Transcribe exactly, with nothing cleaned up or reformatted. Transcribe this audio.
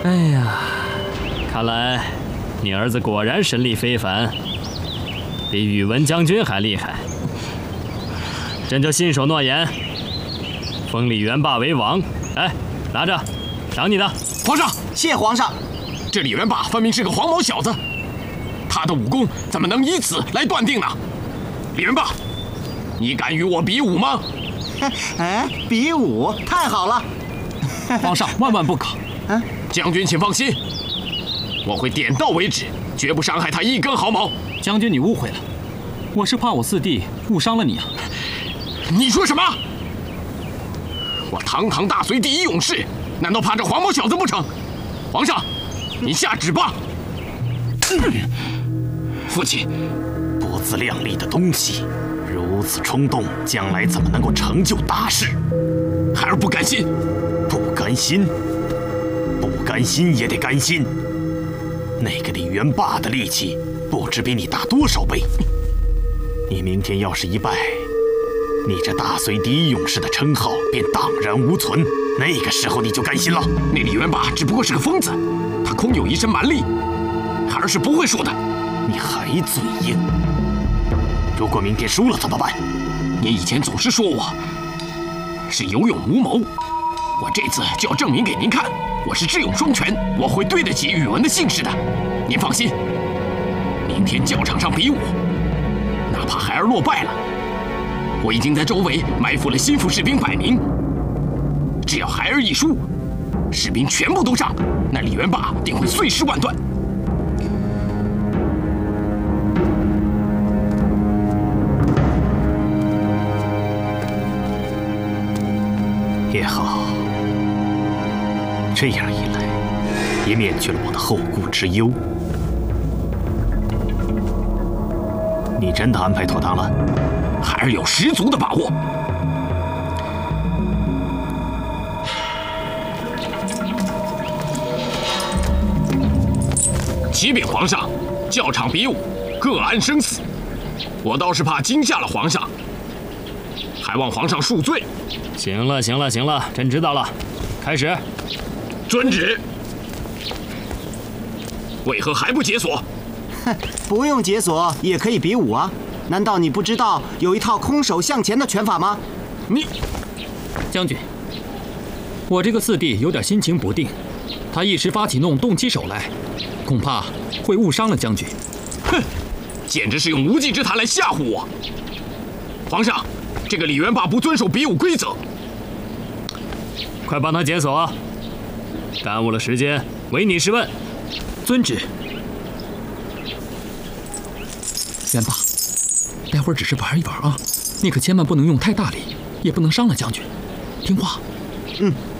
哎呀，看来你儿子果然神力非凡，比宇文将军还厉害。朕就信守诺言，封李元霸为王。哎，拿着，赏你的。 皇上， 谢皇上。 这李元霸分明是个黄毛小子，他的武功怎么能以此来断定呢？李元霸，你敢与我比武吗？ 哎，比武太好了！ 皇上万万不可。 啊， 将军请放心，我会点到为止，绝不伤害他一根毫毛。 将军，你误会了，我是怕我四弟误伤了你啊。 你说什么？我堂堂大隋第一勇士，难道怕这黄毛小子不成？皇上，你下旨吧。父亲， 不自量力的东西，如此冲动，将来怎么能够成就大事？ 孩儿不甘心。 不甘心？不甘心也得甘心。那个李元霸的力气，不知比你大多少倍。你明天要是一败，你这大隋第一勇士的称号便荡然无存。那个时候你就甘心了？ 那李元霸只不过是个疯子，他空有一身蛮力，孩儿是不会输的。 你还嘴硬？如果明天输了怎么办？ 你以前总是说我是有勇无谋，我这次就要证明给您看，我是智勇双全，我会对得起宇文的姓氏的。您放心，明天教场上比武，哪怕孩儿落败了，我已经在周围埋伏了心腹士兵百名。只要孩儿一输，士兵全部都上，那李元霸定会碎尸万段。 也好，这样一来，也免去了我的后顾之忧。你真的安排妥当了？ 孩儿有十足的把握。启禀皇上，教场比武，各安生死。我倒是怕惊吓了皇上，还望皇上恕罪。 行了，行了，行了，朕知道了。开始。 遵旨。为何还不解锁？ 哼，不用解锁也可以比武啊！难道你不知道有一套空手向前的拳法吗？ 你， 将军，我这个四弟有点心情不定，他一时发起弄，动起手来，恐怕会误伤了将军。 哼，简直是用无稽之谈来吓唬我！皇上，这个李元霸不遵守比武规则， 快帮他解锁，耽误了时间，唯你是问。 遵旨。元霸，待会儿只是玩一玩啊，你可千万不能用太大力，也不能伤了将军，听话。 嗯。